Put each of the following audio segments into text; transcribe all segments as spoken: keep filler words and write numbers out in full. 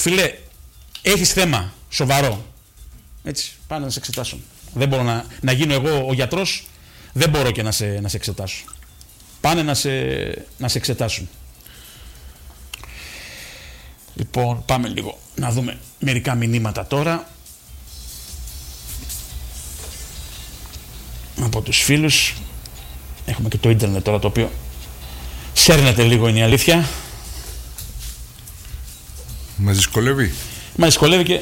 φίλε, έχεις θέμα σοβαρό. Έτσι, πάνε να σε εξετάσουν. Δεν μπορώ να, να γίνω εγώ ο γιατρός, δεν μπορώ και να σε, να σε εξετάσω. Πάνε να σε, να σε εξετάσουν. Λοιπόν, πάμε λίγο να δούμε μερικά μηνύματα τώρα από τους φίλους. Έχουμε και το ίντερνετ τώρα, το οποίο σέρνεται λίγο, είναι η αλήθεια. Μας δυσκολεύει. Μας δυσκολεύει και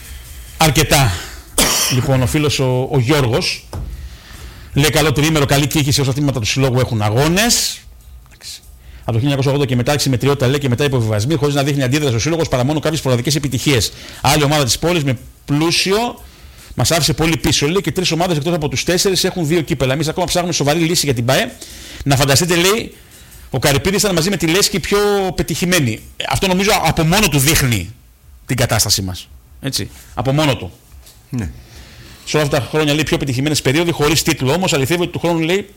αρκετά. Λοιπόν, ο φίλος ο, ο Γιώργος λέει: καλό τριήμερο, καλή τύχη όσα τμήματα του συλλόγου έχουν αγώνες. Από το χίλια εννιακόσια ογδόντα και μετά εξημετριότητα, λέει, και μετά υποβιβασμοί, χωρίς να δείχνει αντίδραση ο σύλλογος παρά μόνο κάποιες σποραδικές επιτυχίες. Άλλη ομάδα της πόλης με πλούσιο μας άφησε πολύ πίσω, λέει, και τρεις ομάδες εκτός από τους τέσσερις έχουν δύο κύπελα. Εμείς ακόμα ψάχνουμε σοβαρή λύση για την ΠΑΕ. Να φανταστείτε, λέει, ο Καρυπίδης ήταν μαζί με τη Λέσχη πιο πετυχημένη. Αυτό νομίζω από μόνο του δείχνει την κατάστασή μας. Έτσι. Από μόνο του. Ναι. Σε όλα αυτά τα χρόνια, λέει, πιο πετυχημένες περίοδοι, χωρίς τίτλο όμως, αληθεύει ότι του χρόνου, λέει,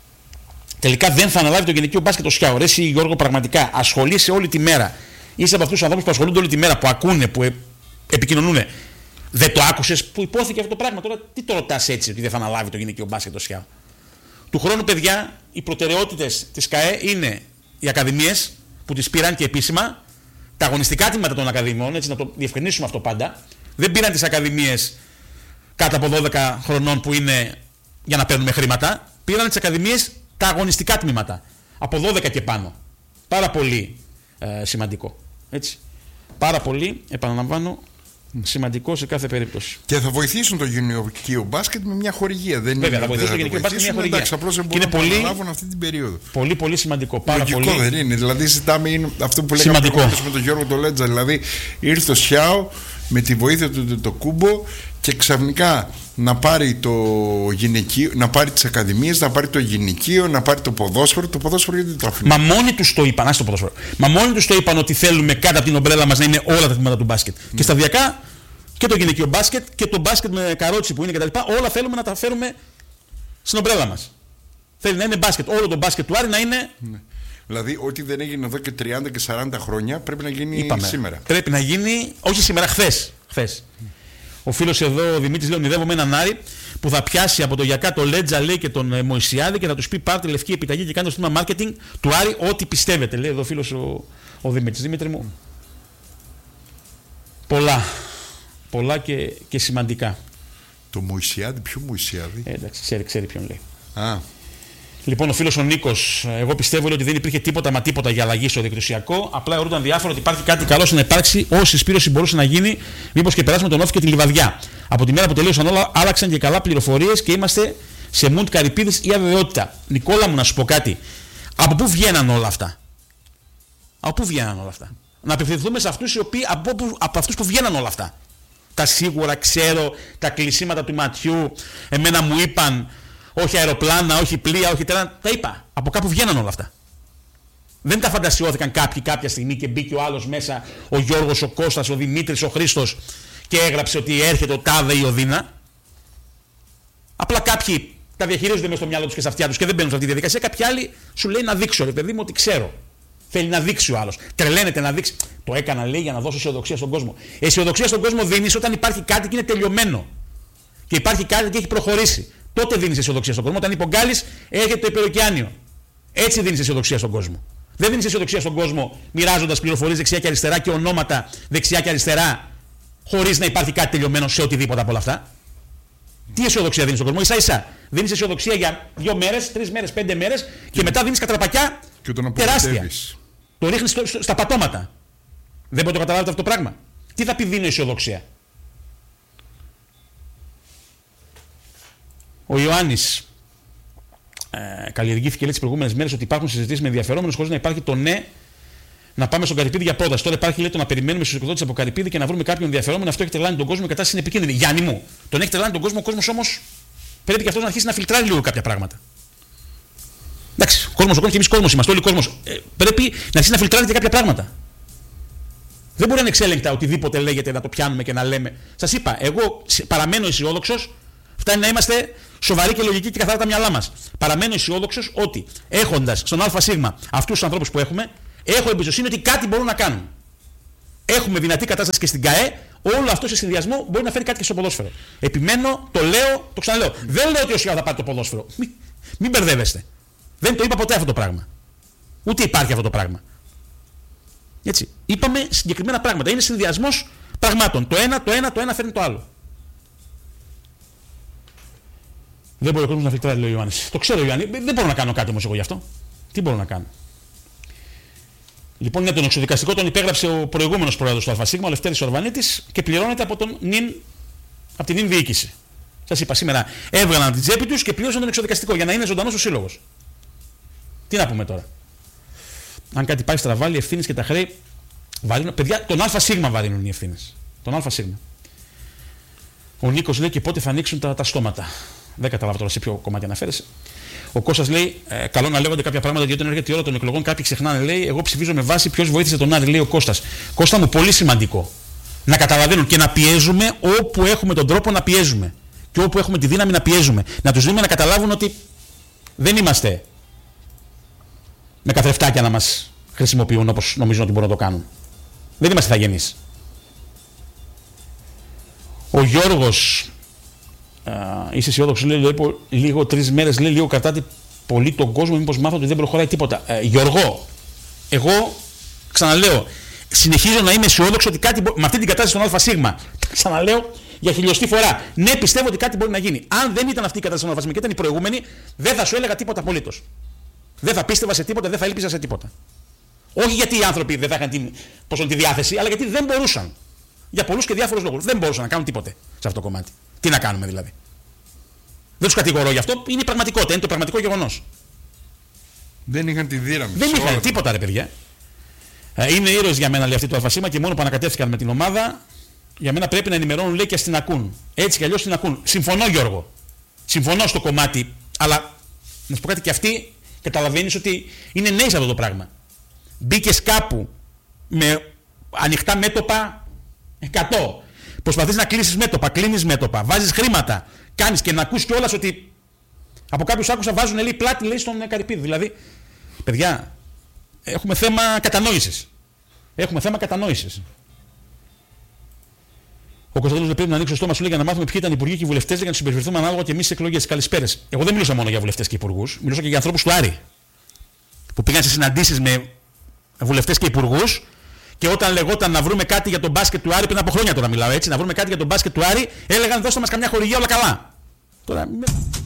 τελικά δεν θα αναλάβει το γυναικείο μπάσκετ ο Σιάο. Ρε εσύ, Γιώργο, πραγματικά ασχολείσαι όλη τη μέρα. Είσαι από αυτούς τους ανθρώπους που ασχολούνται όλη τη μέρα, που ακούνε, που ε, επικοινωνούν. Δεν το άκουσες που υπόθηκε αυτό το πράγμα? Τώρα τι το ρωτάς έτσι, ότι δεν θα αναλάβει το γυναικείο μπάσκετ ο Σιάο? Του χρόνου, παιδιά, οι προτεραιότητες της ΚΑΕ είναι οι ακαδημίες που τις πήραν και επίσημα, τα αγωνιστικά τμήματα των ακαδημιών, έτσι να το διευκρινίσουμε αυτό πάντα. Δεν πήραν τις ακαδημίες κάτω από δώδεκα χρονών που είναι για να παίρνουμε χρήματα. Πήραν τις ακαδημίες τα αγωνιστικά τμήματα. Από δώδεκα και πάνω. Πάρα πολύ ε, σημαντικό. Έτσι. Πάρα πολύ, επαναλαμβάνω, σημαντικό σε κάθε περίπτωση. Και θα βοηθήσουν το γυναικείο μπάσκετ με μια χορηγία. Δεν Βέβαια, είναι, θα βοηθήσουν το γυναικείο μπάσκετ με μια χορηγία. Εντάξει, απλώς δεν μπορούν να πολύ, αναλάβουν αυτή την περίοδο. Πολύ, πολύ σημαντικό. Πάρα λογικό πολύ. Δεν είναι. Δηλαδή, ζητάμε είναι αυτό που λέγαμε με τον Γιώργο το Λέτζα. Δηλαδή, ήρθε ο Σιάο με τη βοήθεια του το, το Κούμπο και ξαφνικά να πάρει το γυναικείο, να πάρει τις ακαδημίες, να πάρει το γυναικείο, να πάρει το ποδόσφαιρο. Το ποδόσφαιρο γιατί το αφήνει? Μα μόνοι τους το είπαν, ας το ποδόσφαιρο. Μα μόνοι τους το είπαν ότι θέλουμε κάτω από την ομπρέλα μας να είναι όλα τα τμήματα του μπάσκετ. Mm. Και σταδιακά και το γυναικείο μπάσκετ και το μπάσκετ με καρότσι που είναι κτλ. Όλα θέλουμε να τα φέρουμε στην ομπρέλα μας. Θέλει να είναι μπάσκετ. Όλο το μπάσκετ του Άρη να είναι. Ναι. Δηλαδή, ό,τι δεν έγινε εδώ και τριάντα και σαράντα χρόνια πρέπει να γίνει Είπαμε, σήμερα. Πρέπει να γίνει, όχι σήμερα, χθες. χθες. Mm. Ο φίλος εδώ, ο Δημήτρης, λέει: ονειδεύω με έναν Άρη που θα πιάσει από το Γιακά το Λέτζα, λέει, και τον ε, Μωυσιάδη και θα τους πει: πάρτε λευκή επιταγή και κάντε το στήμα marketing του Άρη ό,τι πιστεύετε. Λέει εδώ ο φίλος ο, ο Δημήτρης. Δημήτρη μου. Mm. Πολλά. Πολλά και, και σημαντικά. Το Μωυσιάδη, ποιο Μωυσιάδη? Ε, εντάξει, ξέρει, ξέρει ποιον λέει. Α. Λοιπόν, ο φίλος ο Νίκος, εγώ πιστεύω, λέει, ότι δεν υπήρχε τίποτα μα τίποτα για αλλαγή στο διεκδοσιακό. Απλά ρωτούνταν διάφορα ότι υπάρχει κάτι καλό να υπάρξει. Όση συσπήρωση μπορούσε να γίνει, μήπως και περάσουμε τον Όφη και τη Λιβαδιά. Από τη μέρα που τελείωσαν όλα, άλλαξαν και καλά πληροφορίες και είμαστε σε μουντ Καρυπίδης ή αβεβαιότητα. Νικόλα μου, να σου πω κάτι. Από πού βγαίναν όλα αυτά? Από πού βγαίναν όλα αυτά? Να απευθυνθούμε σε αυτούς οι οποίοι, από, από αυτούς που βγαίναν όλα αυτά. Τα σίγουρα ξέρω, τα κλεισίματα του ματιού, εμένα μου είπαν. Όχι αεροπλάνα, όχι πλοία, όχι τρένα. Τα είπα. Από κάπου βγαίναν όλα αυτά. Δεν τα φαντασιώθηκαν κάποιοι κάποια στιγμή και μπήκε ο άλλος μέσα, ο Γιώργος, ο Κώστας, ο Δημήτρης, ο Χρήστος, και έγραψε ότι έρχεται ο Τάδε ή ο Δίνα. Απλά κάποιοι τα διαχειρίζονται μέσα στο μυαλό τους και στα αυτιά τους και δεν μπαίνουν σε αυτή τη διαδικασία. Κάποιοι άλλοι σου λέει να δείξω, ρε παιδί μου, ότι ξέρω. Θέλει να δείξει ο άλλος. Τρελαίνεται να δείξει. Το έκανα, λέει, για να δώσω αισιοδοξία στον κόσμο. Αισιοδοξία στον κόσμο δίνεις όταν υπάρχει κάτι και είναι τελειωμένο. Και υπάρχει κάτι και έχει προχωρήσει. Τότε δίνεις αισιοδοξία στον κόσμο. Όταν υπογκάλεις, έρχεται το υπεροκεάνιο. Έτσι δίνεις αισιοδοξία στον κόσμο. Δεν δίνεις αισιοδοξία στον κόσμο μοιράζοντας πληροφορίες δεξιά και αριστερά και ονόματα δεξιά και αριστερά, χωρίς να υπάρχει κάτι τελειωμένο σε οτιδήποτε από όλα αυτά. Τι αισιοδοξία δίνεις στον κόσμο? Ίσα ίσα. Δίνεις αισιοδοξία για δύο μέρες, τρεις μέρες, πέντε μέρες και μετά δίνεις κατραπακιά τεράστια. Το ρίχνεις στα πατώματα. Δεν μπορείτε να το καταλάβετε αυτό το πράγμα. Τι θα πει δίνω αισιοδοξία? Ο Ιωάννης ε, καλλιεργήθηκε, λέει, τις προηγούμενες μέρες ότι υπάρχουν συζητήσεις με ενδιαφερόμενους χωρίς να υπάρχει το ναι να πάμε στον Καρυπίδη για πρόταση. Τώρα υπάρχει, λέει, το να περιμένουμε στους εκδότες από Καρυπίδη και να βρούμε κάποιον ενδιαφερόμενο. Αυτό έχει τρελάνει τον κόσμο, η κατάσταση είναι επικίνδυνη. Γιάννη μου, τον έχει τρελάνει τον κόσμο, ο κόσμος όμως πρέπει και αυτός να αρχίσει να φιλτράρει λίγο κάποια πράγματα. Εντάξει, ο κόσμος, ο κόσμος και εμείς κόσμος είμαστε, όλοι κόσμος. Ε, πρέπει να αρχίσει να φιλτράρει και κάποια πράγματα. Δεν μπορεί ανεξέλεγκτα οτιδήποτε λέγεται να το πιάνουμε και να λέμε. Σας είπα, εγώ παραμένω αισιόδοξος. Φτάνει να είμαστε σοβαροί και λογικοί και καθαρά τα μυαλά μας. Παραμένω αισιόδοξος ότι έχοντας στον ΑΣ αυτούς τους ανθρώπους που έχουμε, έχω εμπιστοσύνη ότι κάτι μπορούν να κάνουν. έχουμε δυνατή κατάσταση και στην ΚΑΕ, όλο αυτό σε συνδυασμό μπορεί να φέρει κάτι και στο ποδόσφαιρο. Επιμένω, το λέω, το ξαναλέω. Δεν λέω ότι ο Σιάου θα πάρει το ποδόσφαιρο. Μην, μην μπερδεύεστε. Δεν το είπα ποτέ αυτό το πράγμα. Ούτε υπάρχει αυτό το πράγμα. Έτσι. Είπαμε συγκεκριμένα πράγματα. Είναι συνδυασμός πραγμάτων. Το ένα, το ένα, το ένα φέρνει το άλλο. Δεν μπορεί ο κόσμος να φιλτράρει, λέει ο Ιωάννης. Το ξέρω, Ιωάννη. Δεν μπορώ να κάνω κάτι όμως εγώ γι' αυτό. Τι μπορώ να κάνω. Λοιπόν, ναι, τον εξοδικαστικό τον υπέγραψε ο προηγούμενος πρόεδρος του ΑΣ, ο Λευτέρης Ορβανίτης, και πληρώνεται από, τον νυν, από την νυν διοίκηση. Σας είπα σήμερα, έβγαλαν την τσέπη τους και πλήρωσαν τον εξοδικαστικό για να είναι ζωντανός ο σύλλογος. Τι να πούμε τώρα. Αν κάτι πάει στραβά, οι ευθύνες και τα χρέη βαρύνουν. Παιδιά, τον ΑΣ βαρύνουν οι ευθύνες. Τον ΑΣ. Ο Νίκος λέει και πότε θα ανοίξουν τα, τα στόματα. Δεν καταλάβω τώρα σε ποιο κομμάτι αναφέρεσαι. Ο Κώστας λέει: ε, καλό να λέγονται κάποια πράγματα γιατί όταν έρχεται η ώρα των εκλογών κάποιοι ξεχνάνε. Λέει: εγώ ψηφίζω με βάση ποιος βοήθησε τον Άρη. Λέει ο Κώστας. Κώστα μου, πολύ σημαντικό να καταλαβαίνουν και να πιέζουμε όπου έχουμε τον τρόπο να πιέζουμε. Και όπου έχουμε τη δύναμη να πιέζουμε. Να τους δούμε να καταλάβουν ότι δεν είμαστε με καθρεφτάκια να μας χρησιμοποιούν όπως νομίζουν ότι μπορούν να το κάνουν. Δεν είμαστε θαγενείς. Ο Γιώργος. Uh, είσαι αισιόδοξο, λέει, λέει λίγο τρεις μέρες, λέει λίγο κρατάτε πολύ τον κόσμο, μήπως μάθω ότι δεν προχωράει τίποτα. Uh, Γιώργο, εγώ ξαναλέω, συνεχίζω να είμαι αισιόδοξο ότι κάτι με αυτή την κατάσταση στον ΑΣ, ξαναλέω για χιλιοστή φορά, ναι, πιστεύω ότι κάτι μπορεί να γίνει. Αν δεν ήταν αυτή η κατάσταση στον ΑΣ και ήταν η προηγούμενη, δεν θα σου έλεγα τίποτα απολύτως. Δεν θα πίστευα σε τίποτα, δεν θα ήλπιζα σε τίποτα. Όχι γιατί οι άνθρωποι δεν θα είχαν την, πόσο, τη διάθεση, αλλά γιατί δεν μπορούσαν. Για πολλούς και διάφορους λόγους. Δεν μπορούσαν να κάνουν τίποτε σε αυτό το κομμάτι. Τι να κάνουμε δηλαδή. Δεν τους κατηγορώ γι' αυτό, είναι η πραγματικότητα, είναι το πραγματικό γεγονός. Δεν είχαν τη δύναμη. Δεν είχαν τίποτα, ρε παιδιά. Ε, είναι ήρωες για μένα, λέει, αυτή το ΑΣ και μόνο που ανακατεύτηκαν με την ομάδα, για μένα πρέπει να ενημερώνουν, λέει, και ας την ακούν. Έτσι κι αλλιώς την ακούν. Συμφωνώ, Γιώργο. Συμφωνώ στο κομμάτι, αλλά να σου πω κάτι, και αυτοί καταλαβαίνεις ότι είναι νέοι σε αυτό το πράγμα. Μπήκες κάπου με ανοιχτά μέτωπα εκατό. Προσπαθείς να κλείσεις μέτωπα, κλείνεις μέτωπα, βάζεις χρήματα, κάνεις και να ακούς κιόλας ότι από κάποιους άκουσα βάζουν, λέει, πλάτη, λέει, στον Καρυπίδη. Δηλαδή, παιδιά, έχουμε θέμα κατανόησης. Έχουμε θέμα κατανόησης. Ο Κωνσταντίνος πρέπει να ανοίξει το στόμα σου, λέει, για να μάθουμε ποιοι ήταν οι υπουργοί και οι βουλευτές για να τους συμπεριφερθούμε ανάλογα και εμείς στις εκλογές. Καλησπέρες. Εγώ δεν μιλούσα μόνο για βουλευτές και υπουργούς, μιλούσα και για ανθρώπους του Άρη. Που πήγαν σε συναντήσεις με βουλευτές και υπουργούς. Και όταν λεγόταν να βρούμε κάτι για τον μπάσκετ του Άρη, πριν από χρόνια τώρα μιλάω έτσι, να βρούμε κάτι για τον μπάσκετ του Άρη, έλεγαν δώστε μας καμιά χορηγία, όλα καλά. Τώρα,